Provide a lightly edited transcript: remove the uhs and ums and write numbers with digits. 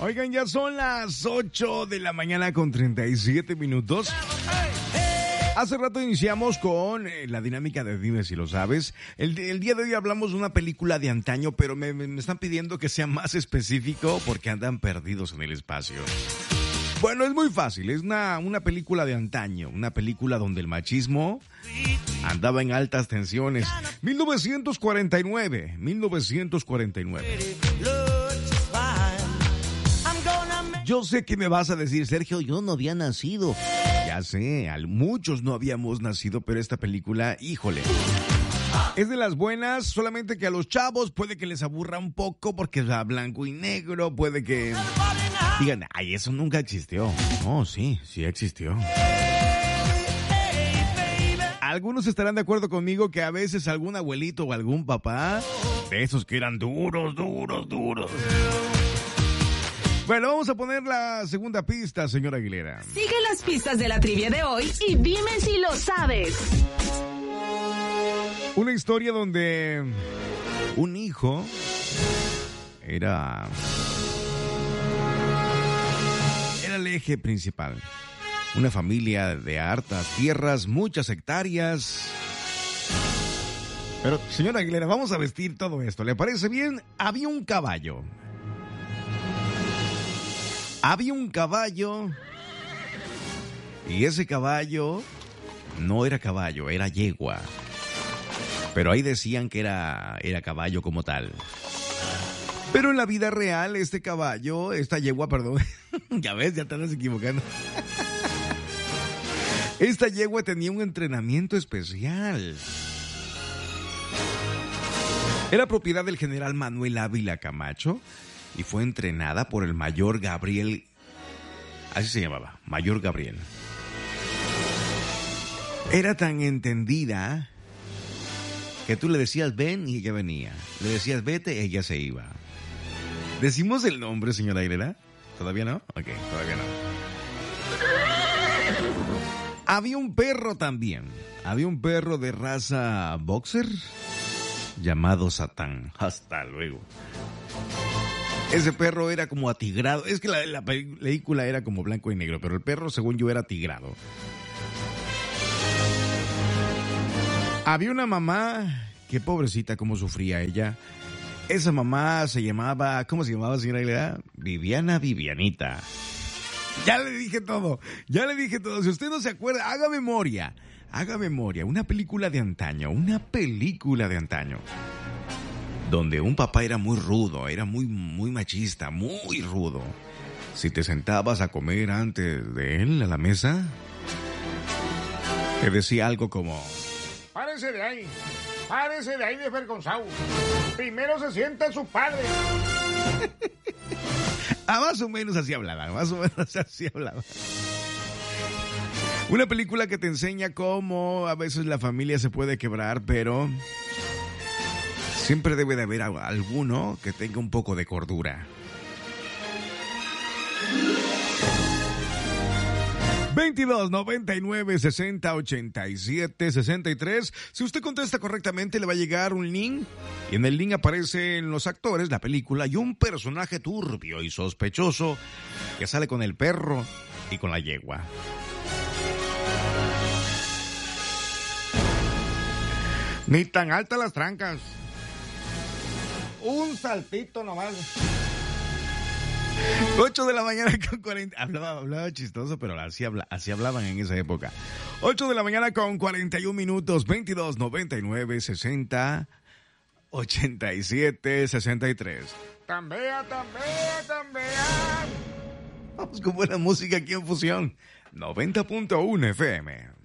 Oigan, ya son las 8 de la mañana con 37 minutos. Hace rato iniciamos con la dinámica de Dime si lo sabes. El día de hoy hablamos de una película de antaño, pero me están pidiendo que sea más específico porque andan perdidos en el espacio. Bueno, es muy fácil, es una película de antaño, una película donde el machismo andaba en altas tensiones. 1949. Yo sé que me vas a decir, Sergio, yo no había nacido. Ya sé, muchos no habíamos nacido, pero esta película, híjole, es de las buenas, solamente que a los chavos puede que les aburra un poco porque es a blanco y negro, puede que digan, ay, eso nunca existió. No, sí existió. Algunos estarán de acuerdo conmigo que a veces algún abuelito o algún papá, de esos que eran duros. Bueno, vamos a poner la segunda pista, señora Aguilera. Sigue las pistas de la trivia de hoy y dime si lo sabes. Una historia donde un hijo era el eje principal. Una familia de hartas tierras, muchas hectáreas. Pero, señora Aguilera, vamos a vestir todo esto. ¿Le parece bien? Había un caballo. Y ese caballo no era caballo, era yegua. Pero ahí decían que era caballo como tal. Pero en la vida real, esta yegua, ya ves, ya te estás equivocando. Esta yegua tenía un entrenamiento especial. Era propiedad del general Manuel Ávila Camacho y fue entrenada por el mayor Gabriel. Así se llamaba, Mayor Gabriel. Era tan entendida que tú le decías ven y ella venía. Le decías vete, ella se iba. ¿Decimos el nombre, señora Aguilera? ¿Todavía no? Ok, todavía no. Había un perro también. Había un perro de raza boxer llamado Satán. Hasta luego. Ese perro era como atigrado. Es que la película era como blanco y negro, pero el perro, según yo, era atigrado. Había una mamá, qué pobrecita, cómo sufría ella. Esa mamá se llamaba, ¿cómo se llamaba, señora Aguilera? Vivianita. Ya le dije todo. Si usted no se acuerda, haga memoria. Una película de antaño. Donde un papá era muy rudo, era muy machista, muy rudo. Si te sentabas a comer antes de él a la mesa, te decía algo como: párese de ahí desvergonzado. Primero se sienta su padre. Más o menos así hablaba. Una película que te enseña cómo a veces la familia se puede quebrar, pero siempre debe de haber alguno que tenga un poco de cordura. 22 99 60 87 63. Si usted contesta correctamente, le va a llegar un link. Y en el link aparecen los actores, la película y un personaje turbio y sospechoso que sale con el perro y con la yegua. Ni tan altas las trancas. Un saltito nomás. 8 de la mañana con 40... Hablaba chistoso, pero así hablaban en esa época. 8 de la mañana con 41 minutos. 22 99 60 87 63. Tambea. Vamos con buena música aquí en Fusión 90.1 FM.